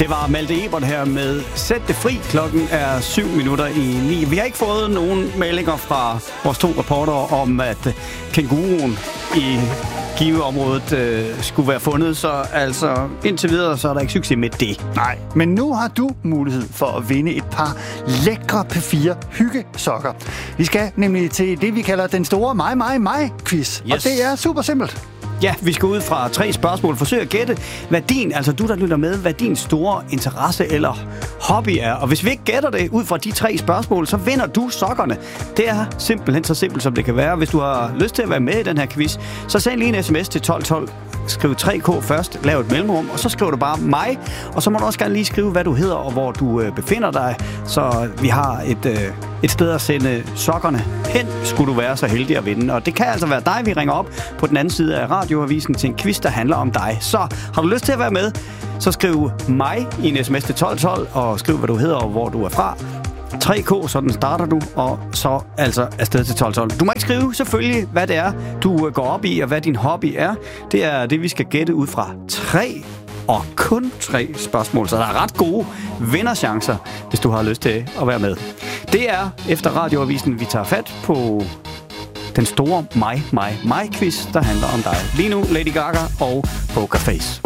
Det var Malte Ebert her med Sæt det fri. Klokken er 7:07. Vi har ikke fået nogen meldinger fra vores 2 reportere om, at kænguruen i Give-området skulle være fundet. Så altså, indtil videre, så er der ikke succes med det. Nej, men nu har du mulighed for at vinde et par lækre P4 hyggesokker. Vi skal nemlig til det, vi kalder den store mig-quiz. Yes. Og det er super simpelt. Ja, vi skal ud fra 3 spørgsmål. Forsøg at gætte, hvad din, altså du der lytter med, hvad din store interesse eller hobby er. Og hvis vi ikke gætter det ud fra de 3 spørgsmål, så vinder du sokkerne. Det er simpelthen så simpelt, som det kan være. Hvis du har lyst til at være med i den her quiz, så send lige en sms til 1212. Skriv 3K først, lav et mellemrum, og så skriver du bare mig. Og så må du også gerne lige skrive, hvad du hedder og hvor du befinder dig. Så vi har et sted at sende sokkerne hen, skulle du være så heldig at vinde. Og det kan altså være dig, vi ringer op på den anden side af radioavisen til en quiz, der handler om dig. Så har du lyst til at være med, så skriv mig i en sms til 1212, og skriv, hvad du hedder og hvor du er fra. 3K, sådan starter du, og så altså afsted til 1212. Du må ikke skrive selvfølgelig, hvad det er, du går op i, og hvad din hobby er. Det er det, vi skal gætte ud fra 3 og kun 3 spørgsmål, så der er ret gode vinderchancer, hvis du har lyst til at være med. Det er efter radioavisen, vi tager fat på den store mig-quiz, der handler om dig. Lige nu Lady Gaga og Pokerface.